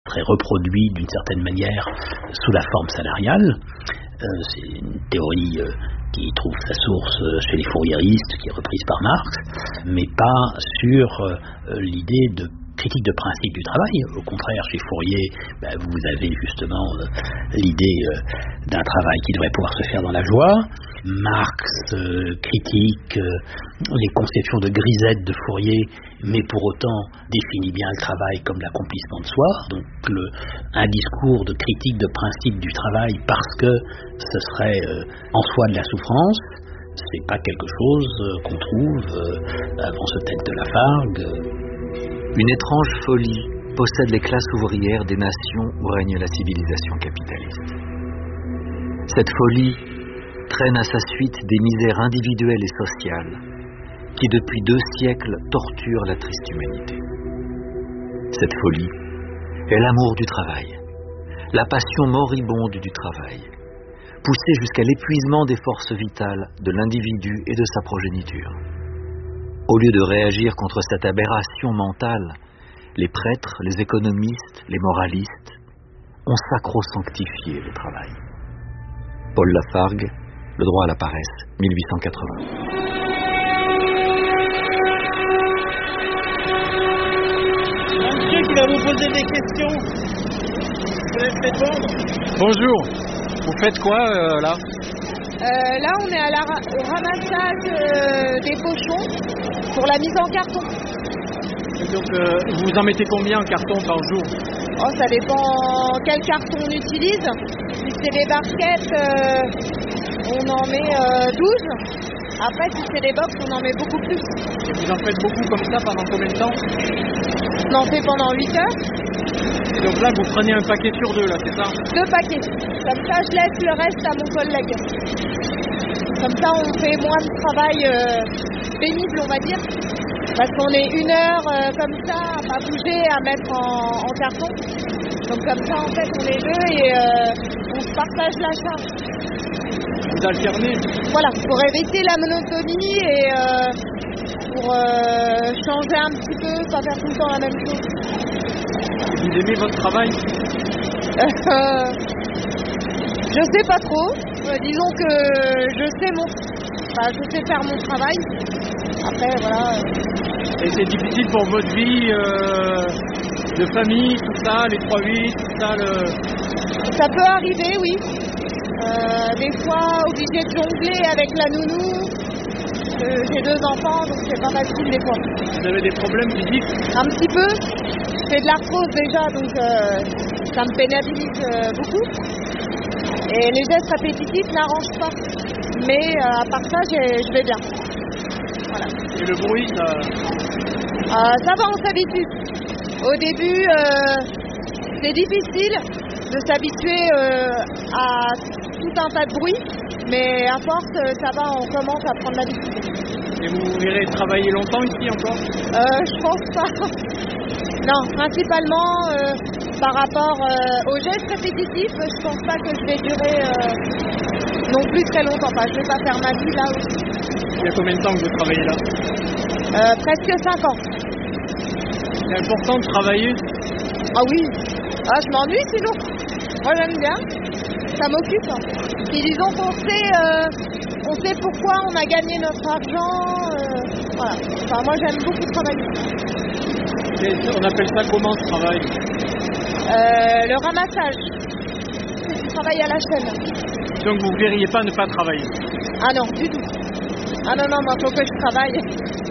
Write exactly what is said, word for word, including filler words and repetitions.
serait reproduit d'une certaine manière sous la forme salariale. Euh, c'est une théorie euh, qui trouve sa source chez les fourriéristes, qui est reprise par Marx, mais pas sur euh, l'idée de critique de principe du travail. Au contraire, chez Fourier, ben, vous avez justement euh, l'idée euh, d'un travail qui devrait pouvoir se faire dans la joie. Marx euh, critique euh, les conceptions de grisette de Fourier, mais pour autant définit bien le travail comme l'accomplissement de soi. Donc le, un discours de critique de principe du travail parce que ce serait euh, en soi de la souffrance, c'est pas quelque chose euh, qu'on trouve euh, avant ce texte de Lafargue. Une étrange folie possède les classes ouvrières des nations où règne la civilisation capitaliste. Cette folie traîne à sa suite des misères individuelles et sociales qui depuis deux siècles torturent la triste humanité. Cette folie est l'amour du travail, la passion moribonde du travail, poussée jusqu'à l'épuisement des forces vitales de l'individu et de sa progéniture. Au lieu de réagir contre cette aberration mentale, les prêtres, les économistes, les moralistes ont sacro-sanctifié le travail. Paul Lafargue, Le droit à la paresse, mille huit cent quatre-vingts. Monsieur qui va vous poser des questions. Vous laisse répondre. Bonjour. Vous faites quoi euh, là euh, Là, on est à la ra- au ramassage euh, des pochons pour la mise en carton. Et donc, euh, vous en mettez combien en carton par jour? Oh, ça dépend quel carton on utilise. Si c'est des barquettes, euh, on en met euh, douze. Après, si c'est des box, on en met beaucoup plus. Et vous en faites beaucoup comme ça pendant combien de temps? On en fait pendant huit heures. Et donc là, vous prenez un paquet sur deux, là, c'est ça? Deux paquets. Comme ça, je laisse le reste à mon collègue. Comme ça, on fait moins de travail euh, pénible, on va dire. Parce qu'on est une heure euh, comme ça, à pas bouger, à mettre en, en carton. Donc comme ça, en fait, on est deux et euh, on se partage la charge. Vous alternez? Voilà, pour éviter la monotonie et euh, pour euh, changer un petit peu, pas faire tout le temps la même chose. Et vous aimez votre travail? Euh, je sais pas trop. Euh, disons que je sais mon, enfin, je sais faire mon travail. Après, voilà. Et c'est difficile pour votre vie euh, de famille, tout ça, les trois huit, tout ça, le... Ça peut arriver, oui. Euh, des fois, obligé de jongler avec la nounou. Euh, j'ai deux enfants, donc c'est pas facile des fois. Vous avez des problèmes physiques? Un petit peu. Je fais de l'arthrose déjà, donc euh, ça me pénalise euh, beaucoup. Et les gestes répétitifs n'arrangent pas. Mais euh, à part ça, j'ai- je vais bien. Voilà. Et le bruit, ça... Euh, ça va, on s'habitue. Au début, euh, c'est difficile de s'habituer euh, à tout un tas de bruit, mais à force, euh, ça va, on commence à prendre l'habitude. Et vous irez travailler longtemps ici encore? Euh, je pense pas. Non, principalement euh, par rapport euh, aux gestes répétitifs, je pense pas que je vais durer euh, non plus très longtemps. Enfin, je vais pas faire ma vie là aussi. Il y a combien de temps que vous travaillez là? Euh, presque cinq ans. C'est important de travailler? Ah oui. Ah, je m'ennuie sinon. Moi, j'aime bien. Ça m'occupe. Hein. Puis disons qu'on sait, euh, on sait pourquoi on a gagné notre argent. Euh, voilà. Enfin, moi, j'aime beaucoup travailler. Et on appelle ça comment ce travail? Euh, le ramassage. Je travaille à la chaîne. Donc vous ne verriez pas ne pas travailler? Ah non, du tout. Ah non, non, il faut que je travaille.